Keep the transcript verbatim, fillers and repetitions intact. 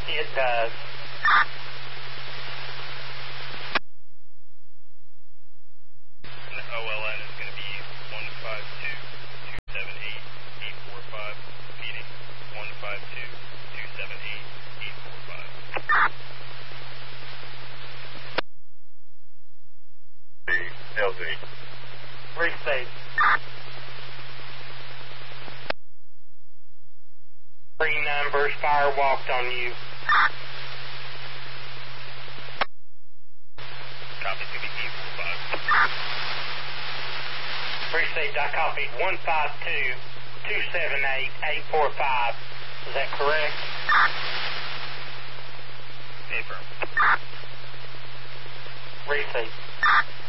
It does. And the O L N is going to be one five two, two seven eight, eight four five. Repeating, one five two, two seven eight, eight four five. L Z. Receive. Three numbers, fire walked on you. Copy, it's going to be eight four five. Received, I copied one five two, two seven eight, eight four five. Is that correct? Affirm. Receive.